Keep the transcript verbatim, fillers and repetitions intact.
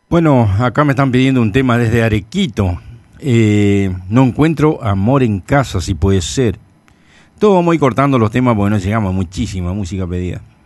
Bueno, acá me están pidiendo un tema desde Arequito. Eh, no encuentro amor en casa, si puede ser. Todo muy cortando los temas porque no llegamos, muchísima música pedida.